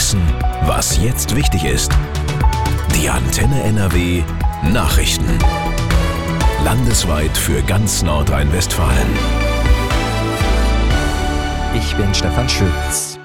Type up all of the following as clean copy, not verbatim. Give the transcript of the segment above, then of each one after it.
wissen, was jetzt wichtig ist. Die Antenne NRW Nachrichten. Landesweit für ganz Nordrhein-Westfalen. Ich bin Stefan Schütz.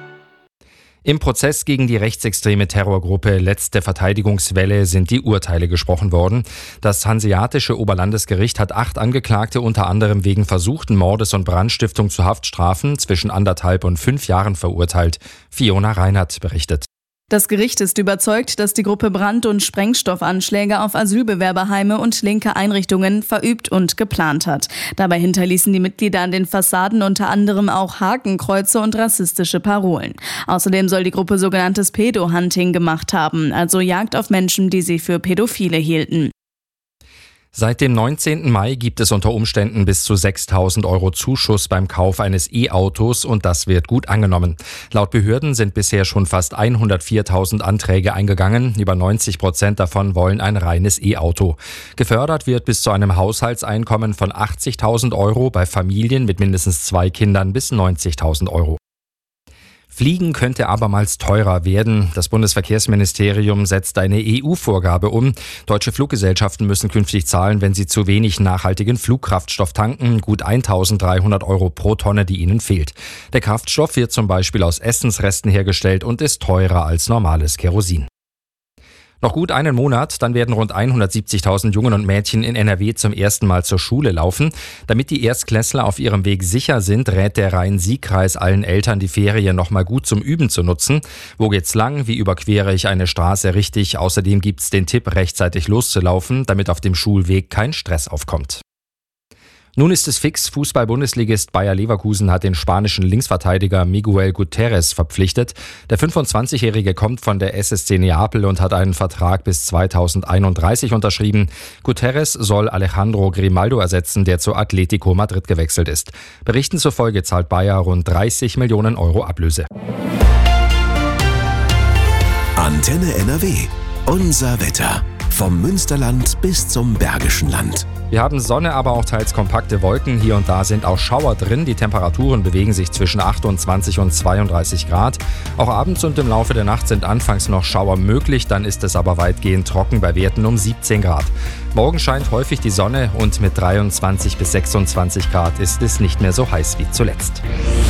Im Prozess gegen die rechtsextreme Terrorgruppe Letzte Verteidigungswelle sind die Urteile gesprochen worden. Das Hanseatische Oberlandesgericht hat 8 Angeklagte unter anderem wegen versuchten Mordes und Brandstiftung zu Haftstrafen zwischen 1,5 und 5 Jahren verurteilt. Fiona Reinhardt berichtet. Das Gericht ist überzeugt, dass die Gruppe Brand- und Sprengstoffanschläge auf Asylbewerberheime und linke Einrichtungen verübt und geplant hat. Dabei hinterließen die Mitglieder an den Fassaden unter anderem auch Hakenkreuze und rassistische Parolen. Außerdem soll die Gruppe sogenanntes Pedo-Hunting gemacht haben, also Jagd auf Menschen, die sie für Pädophile hielten. Seit dem 19. Mai gibt es unter Umständen bis zu 6.000 € Zuschuss beim Kauf eines E-Autos und das wird gut angenommen. Laut Behörden sind bisher schon fast 104.000 Anträge eingegangen. Über 90% davon wollen ein reines E-Auto. Gefördert wird bis zu einem Haushaltseinkommen von 80.000 €, bei Familien mit mindestens 2 Kindern bis 90.000 €. Fliegen könnte abermals teurer werden. Das Bundesverkehrsministerium setzt eine EU-Vorgabe um. Deutsche Fluggesellschaften müssen künftig zahlen, wenn sie zu wenig nachhaltigen Flugkraftstoff tanken. Gut 1.300 € pro Tonne, die ihnen fehlt. Der Kraftstoff wird zum Beispiel aus Essensresten hergestellt und ist teurer als normales Kerosin. Noch gut einen Monat, dann werden rund 170.000 Jungen und Mädchen in NRW zum ersten Mal zur Schule laufen. Damit die Erstklässler auf ihrem Weg sicher sind, rät der Rhein-Sieg-Kreis allen Eltern, die Ferien noch mal gut zum Üben zu nutzen. Wo geht's lang? Wie überquere ich eine Straße richtig? Außerdem gibt's den Tipp, rechtzeitig loszulaufen, damit auf dem Schulweg kein Stress aufkommt. Nun ist es fix, Fußball-Bundesligist Bayer Leverkusen hat den spanischen Linksverteidiger Miguel Gutierrez verpflichtet. Der 25-Jährige kommt von der SSC Neapel und hat einen Vertrag bis 2031 unterschrieben. Gutierrez soll Alejandro Grimaldo ersetzen, der zu Atletico Madrid gewechselt ist. Berichten zufolge zahlt Bayer rund 30 Millionen € Ablöse. Antenne NRW. Unser Wetter. Vom Münsterland bis zum Bergischen Land. Wir haben Sonne, aber auch teils kompakte Wolken. Hier und da sind auch Schauer drin. Die Temperaturen bewegen sich zwischen 28 und 32 Grad. Auch abends und im Laufe der Nacht sind anfangs noch Schauer möglich. Dann ist es aber weitgehend trocken bei Werten um 17 Grad. Morgen scheint häufig die Sonne und mit 23 bis 26 Grad ist es nicht mehr so heiß wie zuletzt.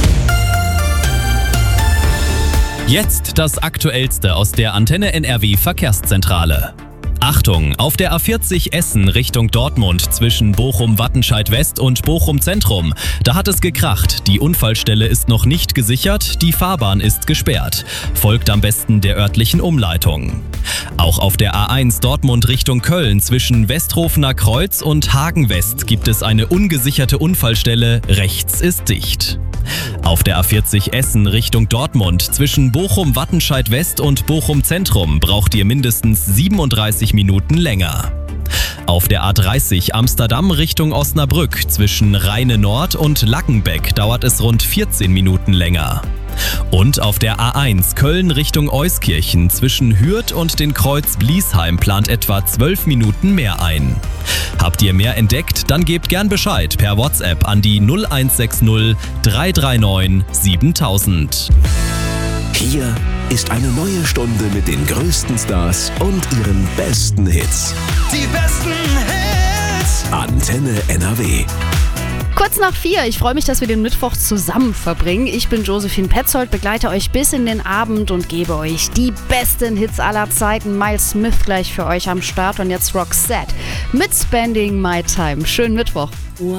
Jetzt das Aktuellste aus der Antenne NRW Verkehrszentrale. Achtung, auf der A40 Essen Richtung Dortmund zwischen Bochum-Wattenscheid West und Bochum Zentrum. Da hat es gekracht. Die Unfallstelle ist noch nicht gesichert, die Fahrbahn ist gesperrt. Folgt am besten der örtlichen Umleitung. Auch auf der A1 Dortmund Richtung Köln zwischen Westhofener Kreuz und Hagen West gibt es eine ungesicherte Unfallstelle. Rechts ist dicht. Auf der A40 Essen Richtung Dortmund zwischen Bochum-Wattenscheid West und Bochum Zentrum braucht ihr mindestens 37 Minuten länger. Auf der A30 Amsterdam Richtung Osnabrück zwischen Rheine Nord und Lackenbeck dauert es rund 14 Minuten länger. Und auf der A1 Köln Richtung Euskirchen zwischen Hürth und den Kreuz Bliesheim plant etwa 12 Minuten mehr ein. Habt ihr mehr entdeckt? Dann gebt gern Bescheid per WhatsApp an die 0160 339 7000. Hier ist eine neue Stunde mit den größten Stars und ihren besten Hits. Die besten Hits! Antenne NRW. Kurz nach 4. Ich freue mich, dass wir den Mittwoch zusammen verbringen. Ich bin Josephine Petzold, begleite euch bis in den Abend und gebe euch die besten Hits aller Zeiten. Miles Smith gleich für euch am Start und jetzt Roxette mit Spending My Time. Schönen Mittwoch.